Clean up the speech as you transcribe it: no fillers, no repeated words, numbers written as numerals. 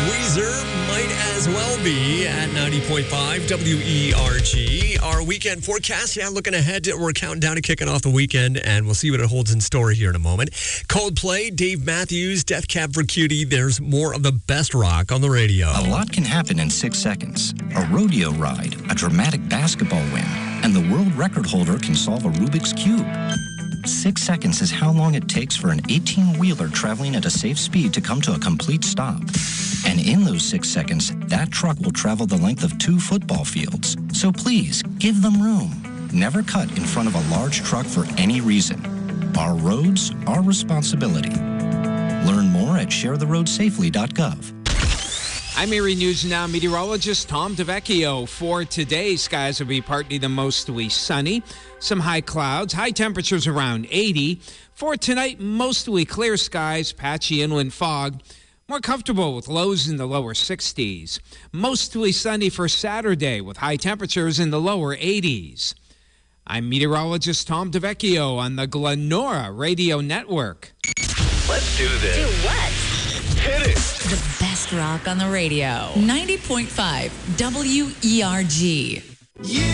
Weezer might as well be at 90.5 WERG. Our weekend forecast, looking ahead. We're counting down to kicking off the weekend, and we'll see what it holds in store here in a moment. Coldplay, Dave Matthews, Death Cab for Cutie. There's more of the best rock on the radio. A lot can happen in 6 seconds. A rodeo ride, a dramatic basketball win, and the world record holder can solve a Rubik's Cube. 6 seconds is how long it takes for an 18-wheeler traveling at a safe speed to come to a complete stop. And in those 6 seconds, that truck will travel the length of 2 football fields. So please, give them room. Never cut in front of a large truck for any reason. Our roads, our responsibility. Learn more at sharetheroadsafely.gov. I'm Erie News Now meteorologist Tom DeVecchio. For today, skies will be partly to mostly sunny. Some high clouds, high temperatures around 80. For tonight, mostly clear skies, patchy inland fog. More comfortable with lows in the lower 60s. Mostly sunny for Saturday with high temperatures in the lower 80s. I'm meteorologist Tom DeVecchio on the Glenora Radio Network. Let's do this. Do what? Hit it. The best rock on the radio. 90.5 WERG. Yeah.